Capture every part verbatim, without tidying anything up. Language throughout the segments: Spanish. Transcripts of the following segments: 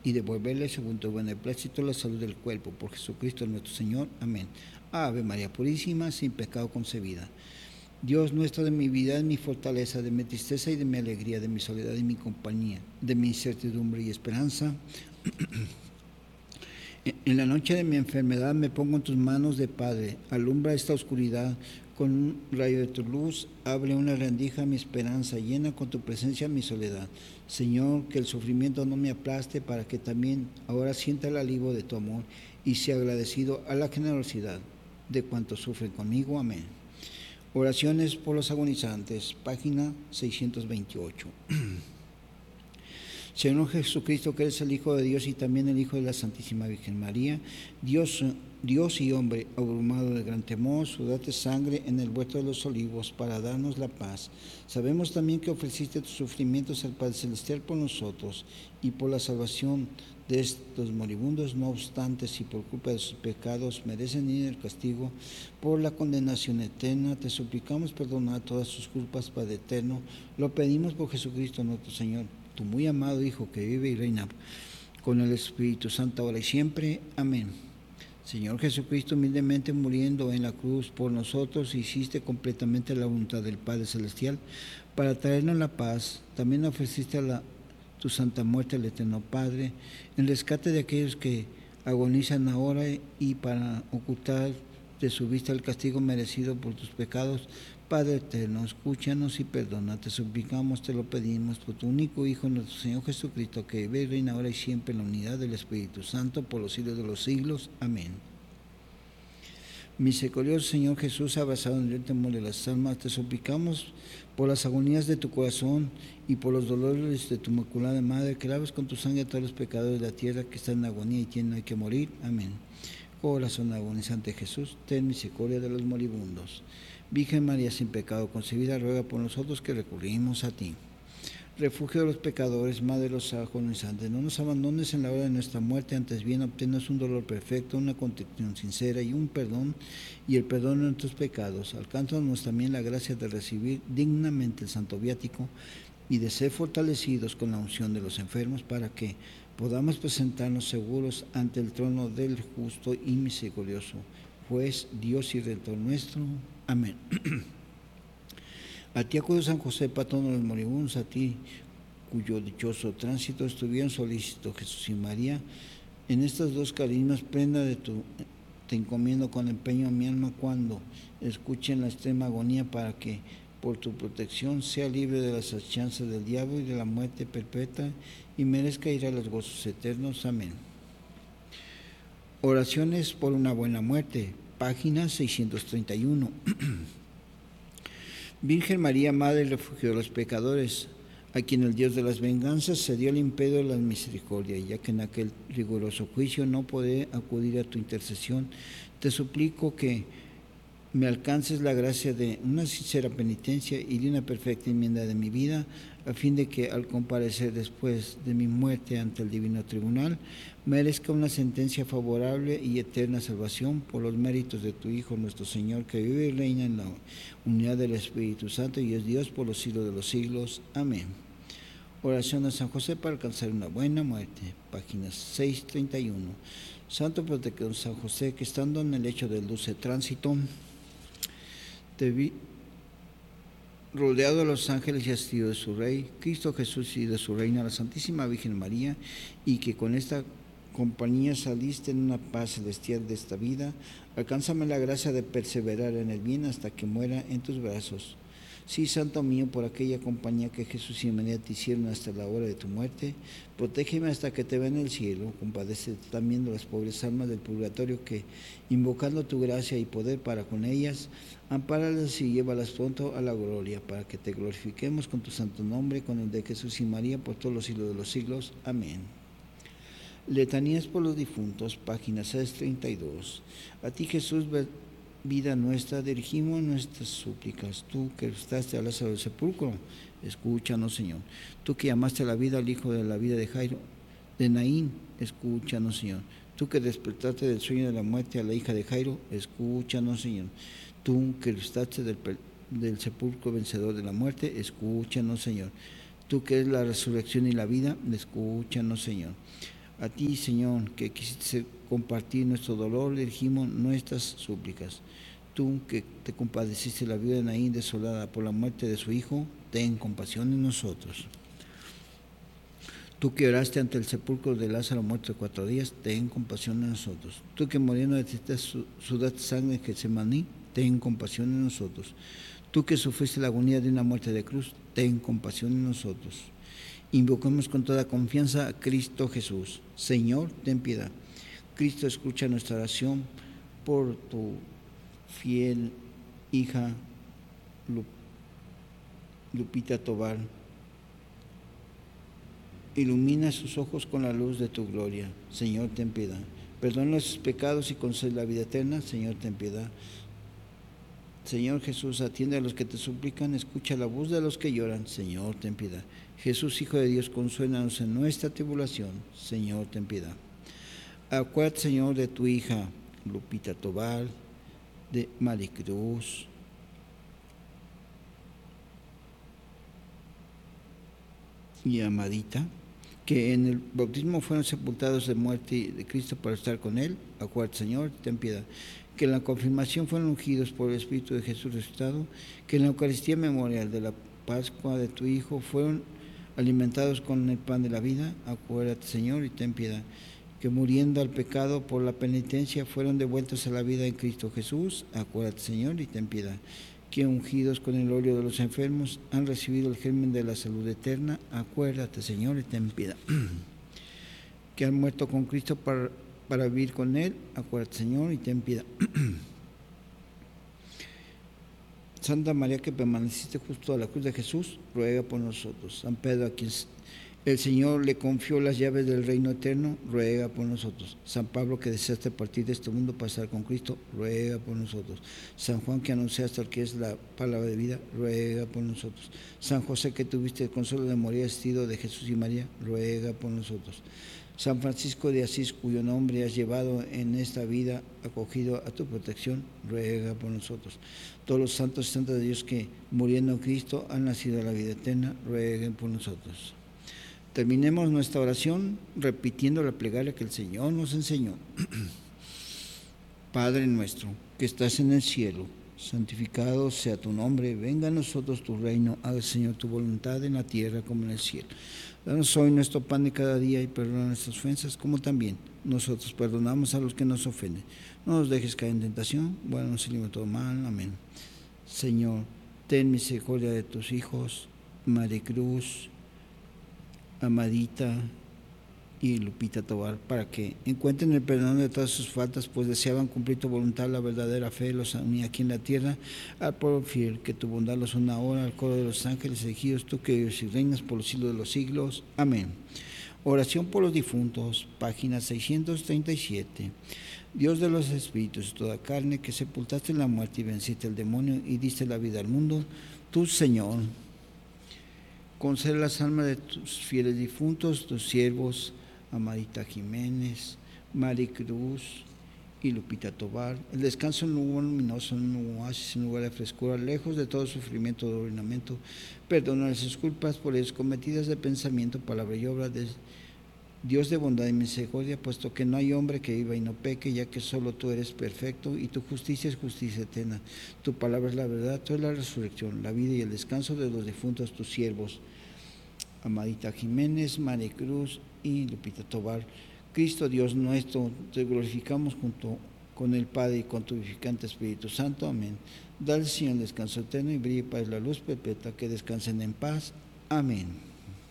y devolverle según tu beneplácito la salud del cuerpo. Por Jesucristo nuestro Señor. Amén. Ave María Purísima, sin pecado concebida. Dios nuestro, de mi vida, de mi fortaleza, de mi tristeza y de mi alegría, de mi soledad y mi compañía, de mi incertidumbre y esperanza. En la noche de mi enfermedad me pongo en tus manos de Padre. Alumbra esta oscuridad con un rayo de tu luz. Abre una rendija a mi esperanza. Llena con tu presencia mi soledad. Señor, que el sufrimiento no me aplaste, para que también ahora sienta el alivio de tu amor y sea agradecido a la generosidad de cuantos sufren conmigo. Amén. Oraciones por los agonizantes, página seiscientos veintiocho. Señor Jesucristo, que eres el Hijo de Dios y también el Hijo de la Santísima Virgen María, Dios, Dios y hombre, abrumado de gran temor, sudate sangre en el huerto de los olivos para darnos la paz. Sabemos también que ofreciste tus sufrimientos al Padre Celestial por nosotros y por la salvación de estos moribundos. No obstante, si por culpa de sus pecados merecen ir el castigo por la condenación eterna, te suplicamos perdonar todas sus culpas, Padre eterno. Lo pedimos por Jesucristo nuestro Señor, tu muy amado Hijo, que vive y reina con el Espíritu Santo, ahora y siempre. Amén. Señor Jesucristo, humildemente muriendo en la cruz por nosotros, hiciste completamente la voluntad del Padre Celestial para traernos la paz. También ofreciste a la, tu santa muerte al Eterno Padre, en rescate de aquellos que agonizan ahora, y para ocultar de su vista el castigo merecido por tus pecados. Padre eterno, escúchanos y perdona. Te suplicamos, te lo pedimos, por tu único Hijo, nuestro Señor Jesucristo, que vive y reina ahora y siempre en la unidad del Espíritu Santo, por los siglos de los siglos. Amén. Misericordioso Señor Jesús, abrazado en el temor de las almas, te suplicamos por las agonías de tu corazón y por los dolores de tu inmaculada Madre, que laves con tu sangre a todos los pecadores de la tierra que están en agonía y tienen que morir. Amén. Corazón agonizante Jesús, ten misericordia de los moribundos. Virgen María, sin pecado concebida, ruega por nosotros que recurrimos a ti. Refugio de los pecadores, Madre de los agonizantes, no nos abandones en la hora de nuestra muerte, antes bien obténnos un dolor perfecto, una contrición sincera y un perdón, y el perdón de nuestros pecados. Alcánzanos también la gracia de recibir dignamente el santo viático y de ser fortalecidos con la unción de los enfermos, para que podamos presentarnos seguros ante el trono del justo y misericordioso Juez, Dios y Redentor nuestro. Amén. A ti acudo, San José, patrono de los moribundos, a ti, cuyo dichoso tránsito estuvieron solícitos Jesús y María. En estas dos carismas, prenda de tu, te encomiendo con empeño a mi alma, cuando escuchen la extrema agonía, para que por tu protección sea libre de las acechanzas del diablo y de la muerte perpetua, y merezca ir a los gozos eternos. Amén. Oraciones por una buena muerte, página seiscientos treinta y uno. Virgen María, Madre y refugio de los pecadores, a quien el Dios de las venganzas cedió el imperio de la misericordia, ya que en aquel riguroso juicio no podré acudir a tu intercesión, te suplico que me alcances la gracia de una sincera penitencia y de una perfecta enmienda de mi vida, a fin de que, al comparecer después de mi muerte ante el divino tribunal, merezca una sentencia favorable y eterna salvación por los méritos de tu Hijo nuestro Señor, que vive y reina en la unidad del Espíritu Santo y es Dios por los siglos de los siglos. Amén. Oración a San José para alcanzar una buena muerte, página seiscientos treinta y uno. Santo protector San José, que estando en el lecho del dulce tránsito, te vi rodeado de los ángeles y asistido de su Rey, Cristo Jesús, y de su Reina, la Santísima Virgen María, y que con esta compañía saliste en una paz celestial de esta vida, alcánzame la gracia de perseverar en el bien hasta que muera en tus brazos. Sí, Santo mío, por aquella compañía que Jesús y María te hicieron hasta la hora de tu muerte, protégeme hasta que te vea en el cielo. Compadece también de las pobres almas del purgatorio, que, invocando tu gracia y poder para con ellas, ampáralas y llévalas pronto a la gloria, para que te glorifiquemos con tu santo nombre, con el de Jesús y María, por todos los siglos de los siglos. Amén. Letanías por los difuntos, página seiscientos treinta y dos. A ti, Jesús, vida nuestra, dirigimos nuestras súplicas. Tú que restaste a Lázaro del sepulcro, escúchanos, Señor. Tú que llamaste a la vida al hijo de la vida de Jairo, de Naín, escúchanos, Señor. Tú que despertaste del sueño de la muerte a la hija de Jairo, escúchanos, Señor. Tú que restaste del, del sepulcro vencedor de la muerte, escúchanos, Señor. Tú que eres la resurrección y la vida, escúchanos, Señor. A ti, Señor, que quisiste compartir nuestro dolor, dirigimos nuestras súplicas. Tú, que te compadeciste de la viuda de Naín desolada por la muerte de su hijo, ten compasión de nosotros. Tú que oraste ante el sepulcro de Lázaro muerto de cuatro días, ten compasión de nosotros. Tú que muriendo de tristeza sudaste sangre en Getsemaní, ten compasión de nosotros. Tú que sufriste la agonía de una muerte de cruz, ten compasión de nosotros. Invoquemos con toda confianza a Cristo Jesús. Señor, ten piedad. Cristo, escucha nuestra oración por tu fiel hija Lupita Tobar. Ilumina sus ojos con la luz de tu gloria. Señor, ten piedad. Perdona sus pecados y concede la vida eterna. Señor, ten piedad. Señor Jesús, atiende a los que te suplican, escucha la voz de los que lloran. Señor, ten piedad. Jesús, Hijo de Dios, consuélanos en nuestra tribulación. Señor, ten piedad. Acuérdate, Señor, de tu hija Lupita Tobar, de Maricruz, y Amadita, que en el bautismo fueron sepultados de muerte de Cristo para estar con Él. Acuérdate, Señor, ten piedad. Que en la confirmación fueron ungidos por el Espíritu de Jesús resucitado, que en la Eucaristía memorial de la Pascua de tu Hijo fueron alimentados con el pan de la vida. Acuérdate, Señor, y ten piedad. Que muriendo al pecado por la penitencia fueron devueltos a la vida en Cristo Jesús. Acuérdate, Señor, y ten piedad. Que ungidos con el óleo de los enfermos han recibido el germen de la salud eterna. Acuérdate, Señor, y ten piedad. Que han muerto con Cristo para, para vivir con Él. Acuérdate, Señor, y ten piedad. Santa María, que permaneciste justo a la cruz de Jesús, ruega por nosotros. San Pedro, a quien el Señor le confió las llaves del reino eterno, ruega por nosotros. San Pablo, que deseaste partir de este mundo para estar con Cristo, ruega por nosotros. San Juan, que anunciaste al que es la palabra de vida, ruega por nosotros. San José, que tuviste el consuelo de morir vestido de Jesús y María, ruega por nosotros. San Francisco de Asís, cuyo nombre has llevado en esta vida, acogido a tu protección, ruega por nosotros. Todos los santos y santas de Dios que, muriendo en Cristo, han nacido a la vida eterna, rueguen por nosotros. Terminemos nuestra oración repitiendo la plegaria que el Señor nos enseñó. Padre nuestro, que estás en el cielo, santificado sea tu nombre, venga a nosotros tu reino, haga, Señor, tu voluntad en la tierra como en el cielo. Danos hoy nuestro pan de cada día y perdona nuestras ofensas, como también nosotros perdonamos a los que nos ofenden. No nos dejes caer en tentación, bueno, nos libre de todo mal. Amén. Señor, ten misericordia de tus hijos, Maricruz, Amadita y Lupita Tobar, para que encuentren el perdón de todas sus faltas, pues deseaban cumplir tu voluntad. La verdadera fe los unía aquí en la tierra al pueblo fiel. Que tu bondad los una ahora al coro de los ángeles elegidos, tú que vives y reinas por los siglos de los siglos. Amén. Oración por los difuntos, página seiscientos treinta y siete. Dios de los espíritus, toda carne, que sepultaste la muerte y venciste el demonio y diste la vida al mundo, tú, Señor, concede las almas de tus fieles difuntos, tus siervos, Amadita Jiménez, Maricruz y Lupita Tobar, el descanso en un lugar luminoso, en un oasis, en un lugar de frescura, lejos de todo sufrimiento o ordenamiento. Perdona sus culpas por ellas cometidas de pensamiento, palabra y obra, de Dios de bondad y misericordia, puesto que no hay hombre que viva y no peque, ya que solo tú eres perfecto y tu justicia es justicia eterna. Tu palabra es la verdad, tú eres la resurrección, la vida y el descanso de los difuntos, tus siervos, Amadita Jiménez, Maricruz y Lupita Tobar. Cristo Dios nuestro, te glorificamos junto con el Padre y con tu vivificante Espíritu Santo. Amén. Dale, Señor, el descanso eterno y brille para la luz perpetua, que descansen en paz. Amén.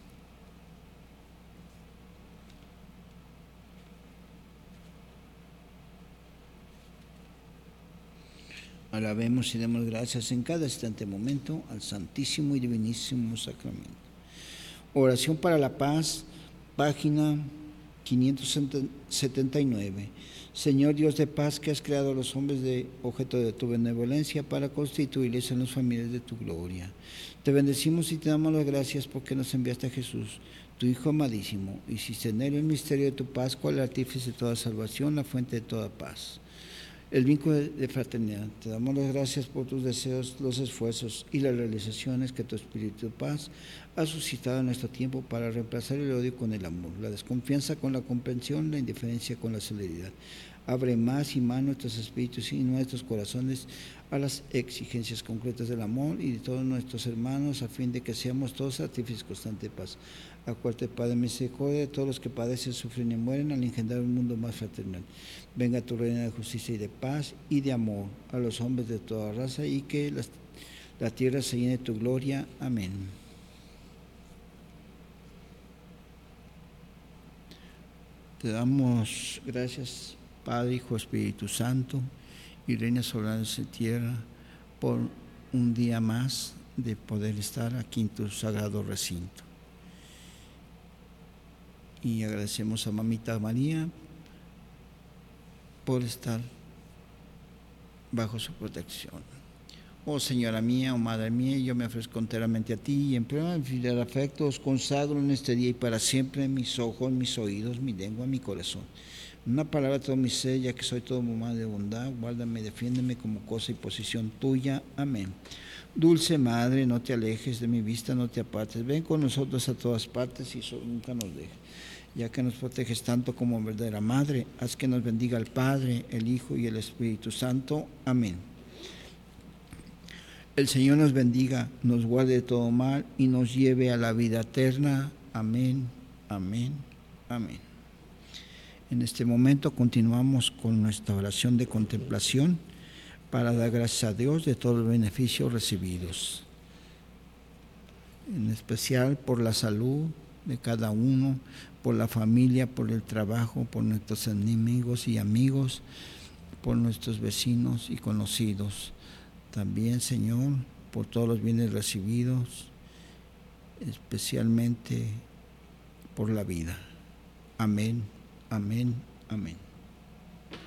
Alabemos y demos gracias en cada instante momento al Santísimo y Divinísimo Sacramento. Oración para la paz, página quinientos setenta y nueve. Señor Dios de paz, que has creado a los hombres de objeto de tu benevolencia para constituirles en las familias de tu gloria. Te bendecimos y te damos las gracias porque nos enviaste a Jesús, tu Hijo amadísimo, hiciste en él el misterio de tu paz, cual artífice de toda salvación, la fuente de toda paz. el vínculo de fraternidad. Te damos las gracias por tus deseos, los esfuerzos y las realizaciones que tu Espíritu de paz ha suscitado en nuestro tiempo para reemplazar el odio con el amor, la desconfianza con la comprensión, la indiferencia con la solidaridad. Abre más y más nuestros espíritus y nuestros corazones a las exigencias concretas del amor y de todos nuestros hermanos, a fin de que seamos todos artífices constantes de paz. Acuérdate, Padre misericordia, de todos los que padecen, sufren y mueren al engendrar un mundo más fraternal. Venga tu reino de justicia y de paz y de amor a los hombres de toda raza, y que las, la tierra se llene de tu gloria. Amén. Te damos gracias, Padre, Hijo, Espíritu Santo, y Reina soberana de la tierra, por un día más de poder estar aquí en tu sagrado recinto. Y agradecemos a Mamita María por estar bajo su protección. Oh Señora mía, oh Madre mía, yo me ofrezco enteramente a ti, y en prueba de filial afecto os consagro en este día y para siempre mis ojos, mis oídos, mi lengua, mi corazón. Una palabra, todo mi ser, ya que soy todo mamá de bondad, guárdame, defiéndeme como cosa y posición tuya. Amén. Dulce Madre, no te alejes de mi vista, no te apartes. Ven con nosotros a todas partes y nunca nos dejes. Ya que nos proteges tanto como verdadera Madre, haz que nos bendiga el Padre, el Hijo y el Espíritu Santo. Amén. El Señor nos bendiga, nos guarde de todo mal y nos lleve a la vida eterna. Amén, amén, amén. En este momento continuamos con nuestra oración de contemplación para dar gracias a Dios de todos los beneficios recibidos, en especial por la salud de cada uno, por la familia, por el trabajo, por nuestros enemigos y amigos, por nuestros vecinos y conocidos. También, Señor, por todos los bienes recibidos, especialmente por la vida. Amén, amén, amén.